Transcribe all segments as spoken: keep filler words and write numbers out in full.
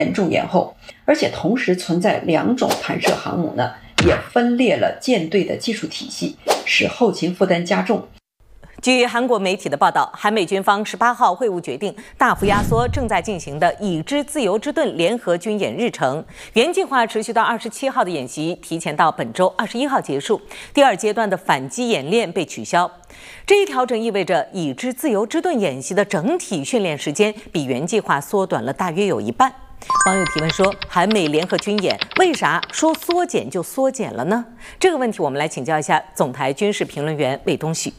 严重延后，而且同时存在两种弹射航母呢，也分裂了舰队的技术体系，使后勤负担加重。 据韩国媒体的报道，韩美军方十八号会晤决定大幅压缩正在进行的已知自由之盾联合军演日程，原计划持续到二十七号的演习提前到本周二十一号结束，第二阶段的反击演练被取消。这一调整意味着已知自由之盾演习的整体训练时间比原计划缩短了大约有一半。网友提问说，韩美联合军演为啥说缩减就缩减了呢？这个问题我们来请教一下总台军事评论员魏东旭。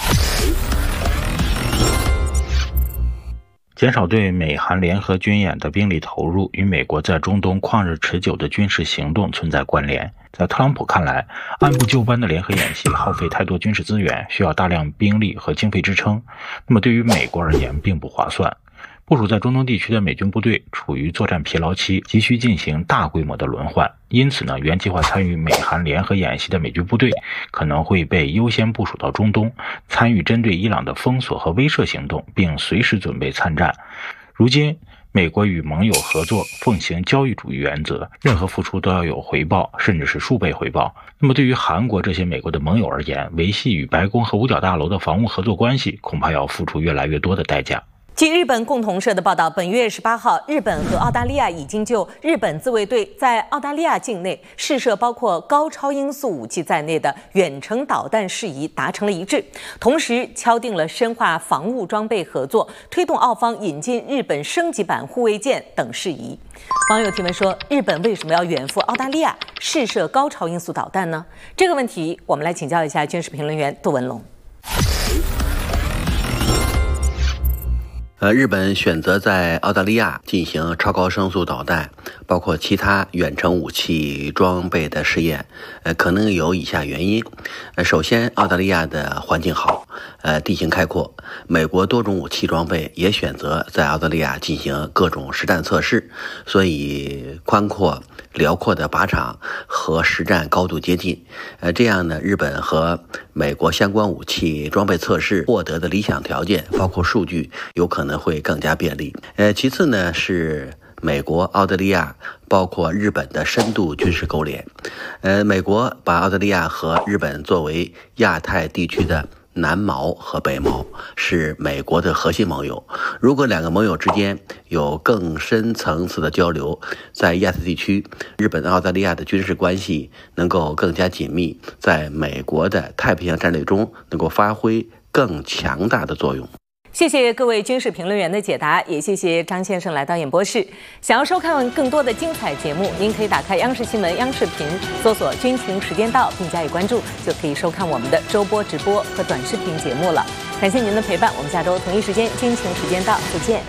减少对美韩联合军演的兵力投入与美国在中东旷日持久的军事行动存在关联。在特朗普看来，按部就班的联合演习耗费太多军事资源，需要大量兵力和经费支撑，那么对于美国而言并不划算。部署在中东地区的美军部队处于作战疲劳期，急需进行大规模的轮换，因此呢，原计划参与美韩联合演习的美军部队可能会被优先部署到中东，参与针对伊朗的封锁和威慑行动，并随时准备参战。如今美国与盟友合作，奉行交易主义原则，任何付出都要有回报，甚至是数倍回报。那么对于韩国这些美国的盟友而言，维系与白宫和五角大楼的防务合作关系，恐怕要付出越来越多的代价。 据日本共同社的报道，本月十八号，日本和澳大利亚已经就日本自卫队在澳大利亚境内试射包括高超音速武器在内的远程导弹事宜达成了一致，同时敲定了深化防务装备合作、推动澳方引进日本升级版护卫舰等事宜。网友提问说，日本为什么要远赴澳大利亚试射高超音速导弹呢？这个问题我们来请教一下军事评论员杜文龙。 呃，日本选择在澳大利亚进行超高声速导弹，包括其他远程武器装备的试验，呃，可能有以下原因。呃，首先，澳大利亚的环境好，呃，地形开阔，美国多种武器装备也选择在澳大利亚进行各种实战测试，所以宽阔辽阔的靶场和实战高度接近。呃，这样呢，日本和美国相关武器装备测试获得的理想条件，包括数据，有可能会更加便利。呃，其次呢是美国、澳大利亚包括日本的深度军事勾连。呃，美国把澳大利亚和日本作为亚太地区的南毛和北毛，是美国的核心盟友。如果两个盟友之间有更深层次的交流，在亚太地区，日本、澳大利亚的军事关系能够更加紧密，在美国的太平洋战略中能够发挥更强大的作用。 谢谢各位军事评论员的解答，也谢谢张先生来到演播室。想要收看更多的精彩节目，您可以打开央视新闻、央视频，搜索“军情时间到”并加以关注，就可以收看我们的周播直播和短视频节目了。感谢您的陪伴，我们下周同一时间“军情时间到”再见。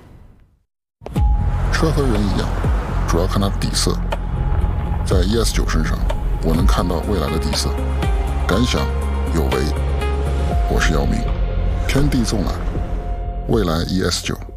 车和人一样，主要看它底色。在 E S 九 身上，我能看到未来的底色。感想有为，我是姚明。天地纵览，未来 E S 九。